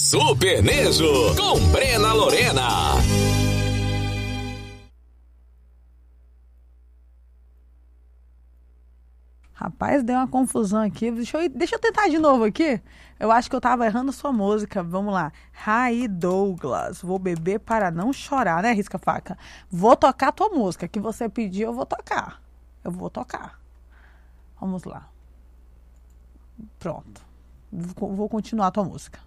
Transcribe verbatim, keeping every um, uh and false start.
Super Nejo com Brena Lorena. Rapaz, deu uma confusão aqui. Deixa eu, deixa eu tentar de novo aqui. Eu acho que eu tava errando sua música. Vamos lá. Ray Douglas. Vou beber para não chorar, né, Risca Faca? Vou tocar a tua música. Que você pediu, eu vou tocar. Eu vou tocar. Vamos lá. Pronto. Vou continuar a tua música.